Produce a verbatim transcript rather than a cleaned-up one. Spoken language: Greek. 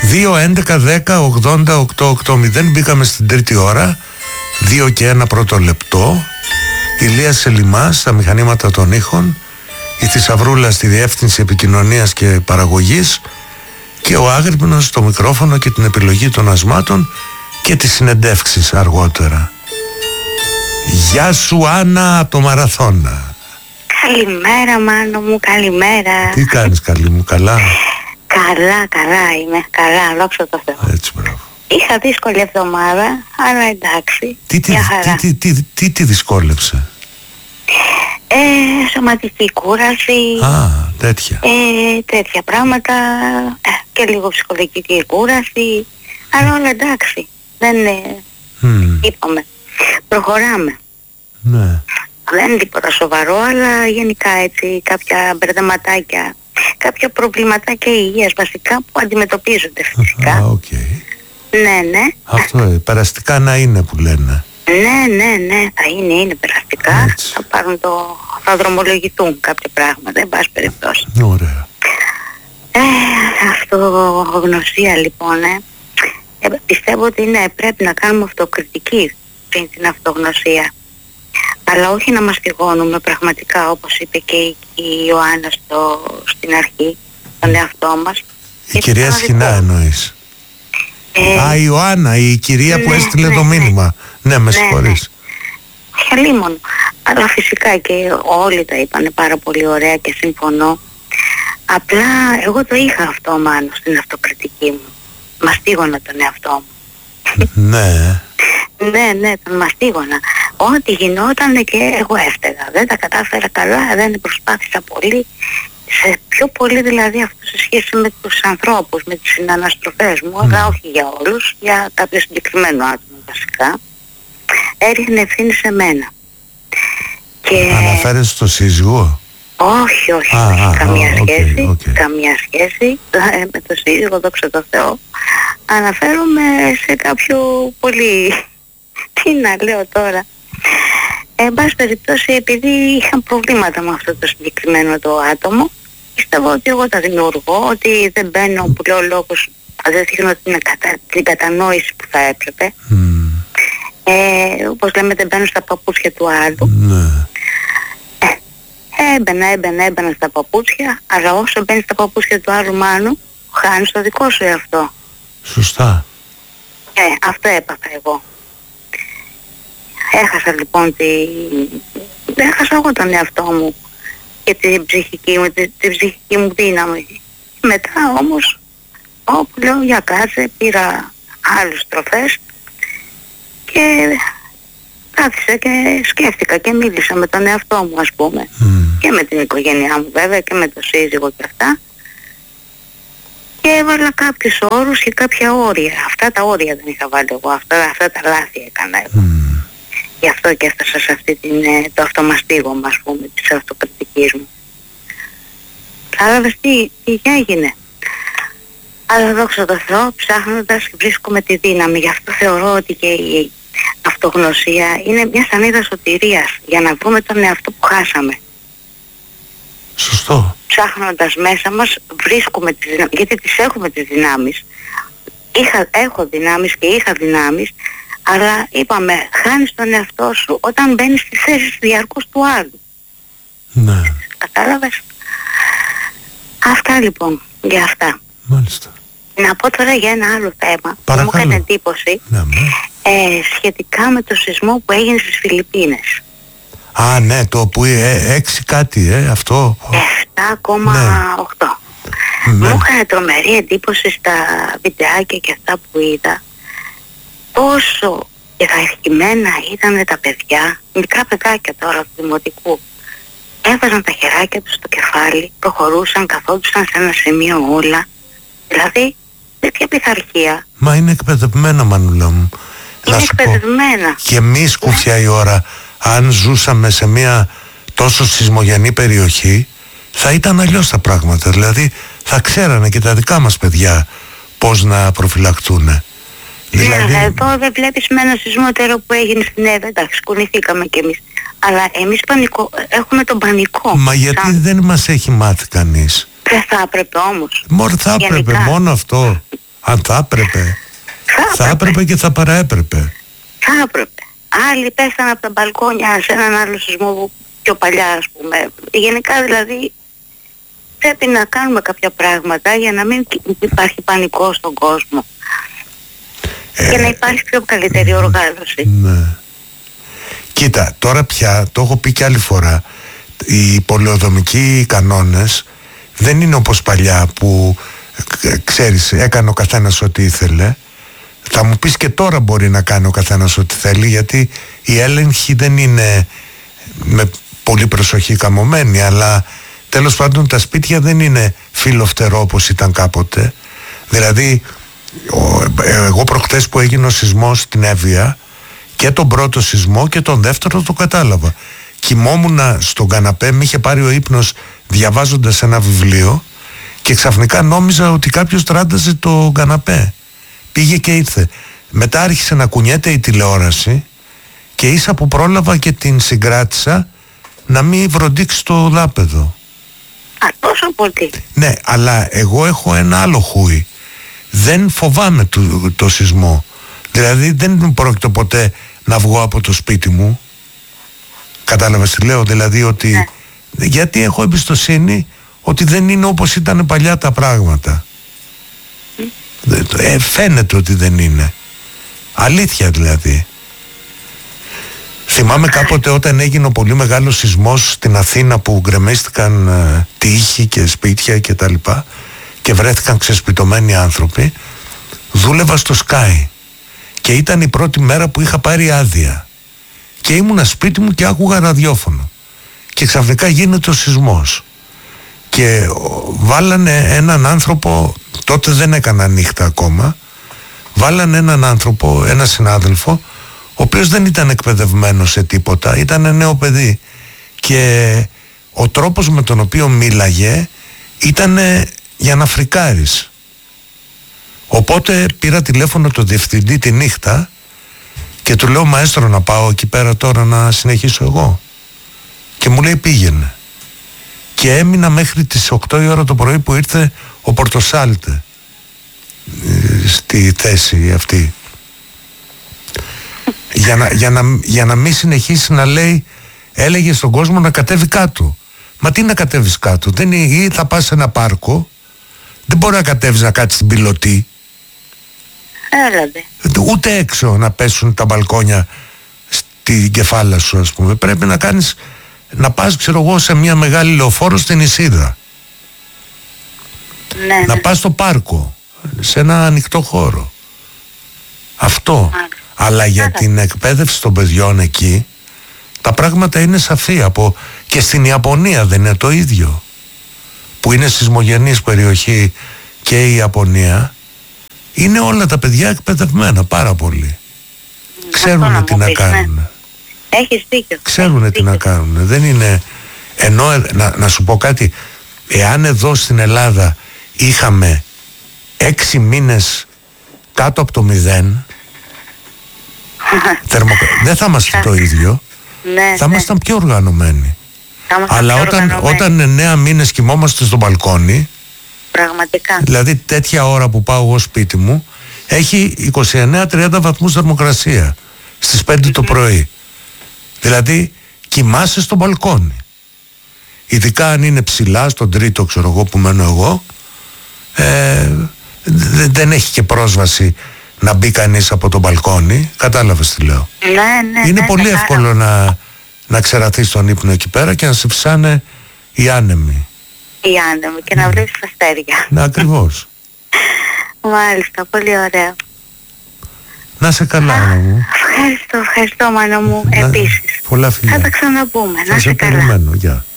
δύο έντεκα δέκα ογδόντα οκτώ ογδόντα. Μπήκαμε στην τρίτη ώρα. Δύο και ένα πρώτο λεπτό. Ηλίας Σελιμάς στα μηχανήματα των ήχων, η Θησαυρούλα στη διεύθυνση επικοινωνίας και παραγωγής και ο Άγρυπνος στο μικρόφωνο και την επιλογή των ασμάτων και τις συνεντεύξεις αργότερα. Γεια σου Άννα από το Μαραθώνα. Καλημέρα Μάνο μου, καλημέρα. Τι κάνεις καλή μου, καλά? Καλά, καλά είμαι, καλά, δόξα τω Θεώ. Έτσι, μπράβο. Είχα δύσκολη εβδομάδα, αλλά εντάξει, Τι τι, μια χαρά. τι, τι, τι, τι, τι δυσκόλεψε? Ε, σωματική κούραση, Α, τέτοια. ε, τέτοια πράγματα, ε, και λίγο ψυχολογική κούραση, αλλά όλα εντάξει, δεν είναι, Mm, είπαμε, προχωράμε. ναι. Δεν είναι τίποτα σοβαρό, αλλά γενικά έτσι κάποια μπερδεματάκια, κάποια προβληματάκια υγείας βασικά που αντιμετωπίζονται φυσικά. Α, οκ. Ναι, ναι. Αυτό, ε, περαστικά να είναι που λένε. Ναι, ναι, ναι, θα είναι, είναι περαστικά. Έτσι. Θα πάρουν το, θα δρομολογηθούν κάποια πράγματα, εν πάση περιπτώσει. Ωραία. Ε, αυτογνωσία λοιπόν, ε. ε. Πιστεύω ότι ναι, πρέπει να κάνουμε αυτοκριτική πριν την αυτογνωσία. Αλλά όχι να μαστιγώνουμε πραγματικά, όπως είπε και η, η Ιωάννα στο, στην αρχή, τον εαυτό μας. Η κυρία Σχοινά εννοείς? Ε, Α, η Ιωάννα, η κυρία ναι, που έστειλε ναι, το ναι. μήνυμα. Ναι, με Ναι, συγχωρείς. Χαλίμον. Αλλά φυσικά και όλοι τα είπανε πάρα πολύ ωραία και συμφωνώ. Απλά εγώ το είχα αυτό Μάνο στην αυτοκριτική μου. Μαστίγωνα τον εαυτό μου. Ναι. Ναι, ναι, τον μαστίγωνα. Ό,τι γινόταν και εγώ έφταιγα. Δεν τα κατάφερα καλά, δεν προσπάθησα πολύ. Σε πιο πολύ δηλαδή αυτό σε σχέση με τους ανθρώπους, με τις συναναστροφές μου, αλλά όχι για όλους, για κάποιο συγκεκριμένο άτομο βασικά. Έριχνε ευθύνη σε μένα. Και... Αναφέρεσαι στο σύζυγο? Όχι, όχι, Α, όχι, α, καμία α, σχέση, okay, okay. καμία σχέση ε, με το σύζυγο, δόξα τω Θεώ. Αναφέρομαι σε κάποιο πολύ, τι να λέω τώρα. Ε, εν πάση περιπτώσει, επειδή είχαν προβλήματα με αυτό το συγκεκριμένο το άτομο, πιστεύω ότι εγώ τα δημιουργώ, ότι δεν μπαίνω, που λέω λόγος, δεν δείχνω την, κατα... την κατανόηση που θα έπρεπε. Mm. Ε, όπως λέμε, δεν μπαίνω στα παπούτσια του άλλου. Ναι. Έμπαινα, έμπαινα, έμπαινα στα παπούτσια, αλλά όσο μπαίνεις στα παπούτσια του άλλου Μάνου, χάνεις το δικό σου εαυτό. Σωστά. Ε, αυτό έπαθα εγώ. Έχασα λοιπόν τη... Έχασα εγώ τον εαυτό μου και την ψυχική μου, την, την ψυχική μου δύναμη. Μετά όμως, όπου λέω για κάτσε, πήρα άλλες τροφές και κάθισα και σκέφτηκα και μίλησα με τον εαυτό μου, ας πούμε. Mm. Και με την οικογένειά μου βέβαια και με το σύζυγο και αυτά. Και έβαλα κάποιους όρους και κάποια όρια. Αυτά τα όρια δεν είχα βάλει εγώ, αυτά, αυτά τα λάθη έκανα εγώ. Mm. Γι' αυτό και έφτασα σε αυτή την, το αυτομαστίγωμα, ας πούμε, της αυτοκριτικής μου. Κατάλαβες τι, τι έγινε. Αλλά δόξα τω Θεώ, ψάχνοντας βρίσκουμε τη δύναμη. Γι' αυτό θεωρώ ότι και η αυτογνωσία είναι μια σανίδα σωτηρίας για να βρούμε τον εαυτό που χάσαμε. Σωστό. Ψάχνοντας μέσα μας βρίσκουμε τις δυνάμεις, γιατί τις έχουμε τις δυνάμεις. Είχα, έχω δυνάμεις και είχα δυνάμεις, αλλά είπαμε, χάνεις τον εαυτό σου όταν μπαίνεις στη θέση διαρκώς του άλλου. Ναι. Κατάλαβες. Αυτά λοιπόν, για αυτά. Μάλιστα. Να πω τώρα για ένα άλλο θέμα που Παρακαλώ. μου έκανε εντύπωση, Ναι, ναι. ε, σχετικά με το σεισμό που έγινε στις Φιλιππίνες. Α, ναι, το που ε, έξι κάτι, ε, αυτό. επτά κόμμα οκτώ. Ναι. Μου έκανε τρομερή εντύπωση στα βιντεάκια και αυτά που είδα πόσο ευχαριστημένα ήταν τα παιδιά, μικρά παιδάκια τώρα του δημοτικού. Έβαζαν τα χεράκια τους στο κεφάλι, προχωρούσαν, καθόντουσαν σε ένα σημείο όλα. Δηλαδή, τέτοια πειθαρχία. Μα είναι εκπαιδευμένα, Μανούλα μου. Είναι Να σου πω, εκπαιδευμένα. και εμείς κουφιά η ώρα, αν ζούσαμε σε μια τόσο σεισμογενή περιοχή, θα ήταν αλλιώς τα πράγματα. Δηλαδή, θα ξέρανε και τα δικά μας παιδιά πώς να προφυλακτούν. Δηλαδή... Ναι, εδώ δεν βλέπεις με ένα σεισμότερο που έγινε στην Εύα. Εντάξει, κουνηθήκαμε κι εμείς. Αλλά εμείς πανικό, έχουμε τον πανικό. Μα γιατί σαν... δεν μας έχει μάθει κανείς? Δεν θα έπρεπε όμως. Μόνο θα έπρεπε, Γενικά. μόνο αυτό. Αν θα έπρεπε. Θα, θα έπρεπε και θα παραέπρεπε. Θα έπρεπε. Άλλοι πέσανε από τα μπαλκόνια σε έναν άλλο σεισμό που πιο παλιά, ας πούμε. Γενικά δηλαδή πρέπει να κάνουμε κάποια πράγματα για να μην υπάρχει πανικό στον κόσμο. Ε, και να υπάρχει πιο καλύτερη οργάνωση. Ναι. Κοίτα, τώρα πια, το έχω πει και άλλη φορά, οι πολεοδομικοί κανόνες δεν είναι όπως παλιά που ξέρεις, έκανε ο καθένας ό,τι ήθελε. Θα μου πεις και τώρα μπορεί να κάνει ο καθένας ό,τι θέλει, γιατί η έλεγχη δεν είναι με πολύ προσοχή καμωμένη, αλλά τέλος πάντων τα σπίτια δεν είναι φύλλο-φτερό όπως ήταν κάποτε. Δηλαδή εγώ προχτές που έγινε ο σεισμός στην Εύβοια, και τον πρώτο σεισμό και τον δεύτερο το κατάλαβα. Κοιμόμουν στον καναπέ, με είχε πάρει ο ύπνος διαβάζοντας ένα βιβλίο και ξαφνικά νόμιζα ότι κάποιος τράνταζε το καναπέ. Πήγε και ήρθε. Μετά άρχισε να κουνιέται η τηλεόραση και ίσα που πρόλαβα και την συγκράτησα να μην βροντίξει το δάπεδο. Α, τόσο πολύ. Ναι, αλλά εγώ έχω ένα άλλο χούι. Δεν φοβάμαι το, το σεισμό. Δηλαδή δεν πρόκειται ποτέ να βγω από το σπίτι μου. Κατάλαβες τι λέω? Δηλαδή ότι ναι. Γιατί έχω εμπιστοσύνη ότι δεν είναι όπως ήταν παλιά τα πράγματα. Mm. ε, Φαίνεται ότι δεν είναι. Αλήθεια δηλαδή. Θυμάμαι κάποτε όταν έγινε ο πολύ μεγάλος σεισμός στην Αθήνα που γκρεμίστηκαν ε, τείχη και σπίτια και τα λοιπά και βρέθηκαν ξεσπιτωμένοι άνθρωποι, δούλευα στο Sky και ήταν η πρώτη μέρα που είχα πάρει άδεια και ήμουνα σπίτι μου και άκουγα ραδιόφωνο και ξαφνικά γίνεται ο σεισμός και βάλανε έναν άνθρωπο, τότε δεν έκανα νύχτα ακόμα, βάλανε έναν άνθρωπο, ένα συνάδελφο ο οποίος δεν ήταν εκπαιδευμένος σε τίποτα, ήταν νέο παιδί και ο τρόπος με τον οποίο μίλαγε ήταν για να φρικάρεις. Οπότε πήρα τηλέφωνο το διευθυντή τη νύχτα και του λέω μαέστρο να πάω εκεί πέρα τώρα να συνεχίσω εγώ, και μου λέει πήγαινε, και έμεινα μέχρι τις οκτώ η ώρα το πρωί που ήρθε ο Πορτοσάλτε στη θέση αυτή για να, για να, για να μην συνεχίσει να λέει, έλεγε στον κόσμο να κατέβει κάτω. Μα τι να κατέβεις κάτω? Δεν είναι, ή θα πας σε ένα πάρκο, δεν μπορεί να κατέβεις να κάτσεις στην πιλωτή. Έλατε. Ούτε έξω να πέσουν τα μπαλκόνια στην κεφάλα σου, ας πούμε. Πρέπει να κάνεις, να πας ξέρω εγώ σε μια μεγάλη λεωφόρο στην Ισίδα. Ναι, να ναι. πας στο πάρκο, σε ένα ανοιχτό χώρο. Αυτό. Άρα. Αλλά για Άρα. την εκπαίδευση των παιδιών εκεί τα πράγματα είναι σαφή. Από... και στην Ιαπωνία δεν είναι το ίδιο, που είναι σεισμογενής περιοχή και η Ιαπωνία, είναι όλα τα παιδιά εκπαιδευμένα πάρα πολύ. Ξέρουν τι να κάνουν. Έχεις δίκιο. Ξέρουν τι να κάνουν. Δεν είναι... Ενώ να, να σου πω κάτι, εάν εδώ στην Ελλάδα είχαμε έξι μήνες κάτω από το μηδέν θερμοκρα... δεν θα είμαστε το ίδιο. Ναι, θα ήμασταν ναι. πιο οργανωμένοι. Αλλά πιο όταν, οργανωμένοι. Όταν εννέα μήνες κοιμόμαστε στο μπαλκόνι, πραγματικά. Δηλαδή τέτοια ώρα που πάω εγώ σπίτι μου έχει είκοσι εννέα τριάντα βαθμούς θερμοκρασία στις πέντε mm-hmm. το πρωί. Δηλαδή κοιμάσαι στο μπαλκόνι. Ειδικά αν είναι ψηλά στον τρίτο, ξέρω εγώ, που μένω εγώ, ε, δε, δεν έχει και πρόσβαση να μπει κανείς από το μπαλκόνι. Κατάλαβες τι λέω? Ναι, ναι, είναι ναι, πολύ ναι, εύκολο να, να ξεραθεί τον ύπνο εκεί πέρα και να σε ψάνε οι άνεμοι. Η άνεμη και να βλέπεις τα αστέρια. Ναι, ακριβώς. Μάλιστα, πολύ ωραία. Να σε καλά, Άννα μου. Ευχαριστώ, ευχαριστώ, Μάνο μου, να, επίσης. Πολλά φιλιά. Θα τα ξαναπούμε, θα να σε καλά. Περιμένω, γεια.